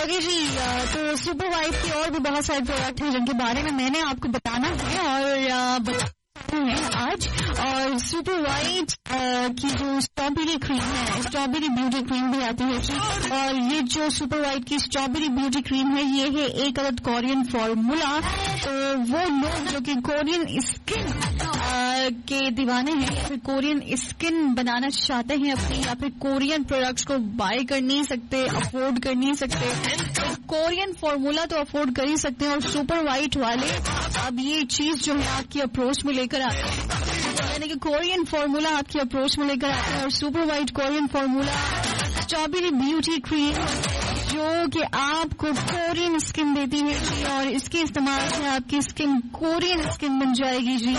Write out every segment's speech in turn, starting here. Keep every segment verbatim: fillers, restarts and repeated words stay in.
Okay جی، تو super white کے اور بھی بہت سارے پروڈکٹ ہیں جن کے بارے میں میں نے آپ کو بتانا ہے اور بتا ہیں آج. اور سپر وائٹ کی جو اسٹرابیری کریم ہے، اسٹرابیری بیوٹی کریم بھی آتی ہے جی. اور یہ جو سپر وائٹ کی اسٹرابیری بیوٹی کریم ہے یہ ہے ایک عدد کورین فارمولا. تو وہ لوگ جو کہ کورین اسکن کے دیوانے ہیں یا پھر کورین اسکن بنانا چاہتے ہیں اپنی، یا پھر کورین پروڈکٹس کو بائی کر نہیں سکتے، افورڈ کر نہیں سکتے، کورین فارمولا تو افورڈ کر ہی سکتے ہیں. اور سپر وائٹ والے اب یہ چیز جو ہے آپ کی اپروچ میں لے کر آتے ہیں، یعنی کہ کورین فارمولا آپ کی اپروچ میں لے کر آتے ہیں. اور super white Korean formula strawberry beauty کریم جو کہ آپ کو کورین اسکن دیتی ہے جی، اور اس کے استعمال سے آپ کی اسکن کورین اسکن بن جائے گی جی.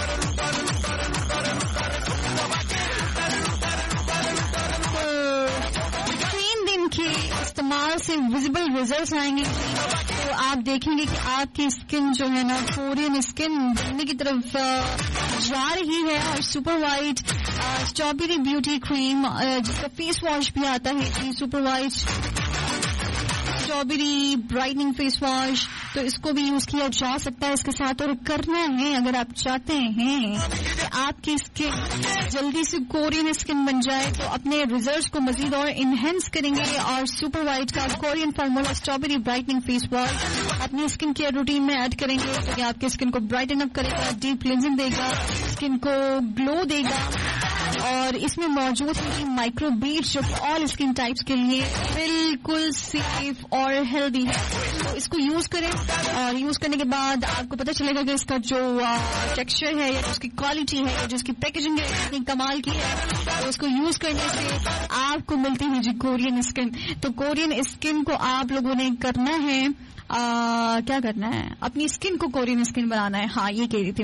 تین دن کے استعمال سے ویزیبل ریزلٹس آئیں گے، تو آپ دیکھیں گے کہ آپ کی اسکن جو ہے نا کورین اسکن بننے کی طرف جا رہی ہے. اور سپر وائٹ اسٹرابیری بیوٹی کریم جس کا فیس واش بھی آتا ہے جی، super white strawberry برائٹنگ face wash, تو اس کو بھی یوز کیا جا سکتا ہے اس کے ساتھ. اور کرنا ہے اگر آپ چاہتے ہیں کہ آپ کی اسکن جلدی سے کورین اسکن بن جائے تو اپنے ریزلٹس کو مزید اور انہینس کریں گے اور سپر وائٹ کا Korean formula strawberry برائٹنگ face wash اپنی اسکن کیئر روٹین میں ایڈ کریں گے، تو کہ آپ کی اسکن کو برائٹن اپ کرے گا، ڈیپ کلینزنگ دے گا، اسکن کو گلو دے گا. اور اس میں موجود ہے مائکرو بیٹس جو آل اسکن ٹائپس کے لیے بالکل سیف اور ہیلدی ہے. تو اس کو یوز کریں اور یوز کرنے کے بعد آپ کو پتہ چلے گا کہ اس کا جو ٹیکسچر ہے یا اس کی کوالٹی ہے یا جو اس کی پیکیجنگ ہے اتنی کمال کی ہے. تو اس کو یوز کرنے سے آپ کو ملتی ہے جی کورین اسکن. تو کورین اسکن کو آپ لوگوں نے کرنا ہے آ, کیا کرنا ہے، اپنی اسکن کو کورین اسکن بنانا ہے. ہاں یہ کہہ رہی تھی